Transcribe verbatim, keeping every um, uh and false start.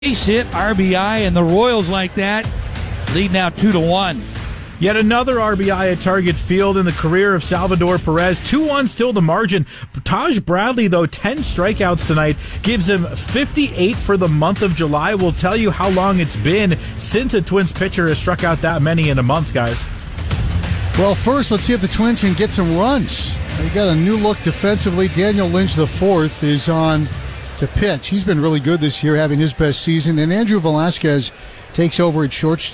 Base hit, R B I, and the Royals like that lead now two to one. Yet another R B I at Target Field in the career of Salvador Perez. two one still the margin. Taj Bradley, though, ten strikeouts tonight, gives him fifty-eight for the month of July. We'll tell you how long it's been since a Twins pitcher has struck out that many in a month, guys. Well, first, let's see if the Twins can get some runs. They got a new look defensively. Daniel Lynch the fourth is on to pitch. He's been really good this year, having his best season. And Andrew Velasquez takes over at shortstop.